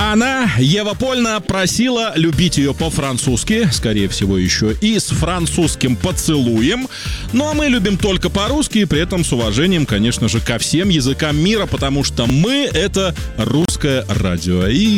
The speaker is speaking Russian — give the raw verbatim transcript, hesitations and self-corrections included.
Она, Ева Польна, просила любить ее по-французски, скорее всего, еще и с французским поцелуем. Ну а мы любим только по-русски, и при этом с уважением, конечно же, ко всем языкам мира, потому что мы — это русское радио. И